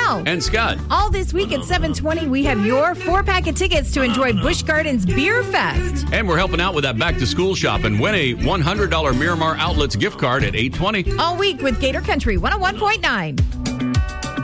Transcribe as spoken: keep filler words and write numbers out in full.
Sal. And Scott. All this week at seven twenty, we have your four-pack of tickets to enjoy Busch Gardens Beer Fest. And we're helping out with that back-to-school shop and win a one hundred dollars Miramar Outlets gift card at eight twenty. All week with Gator Country one oh one point nine.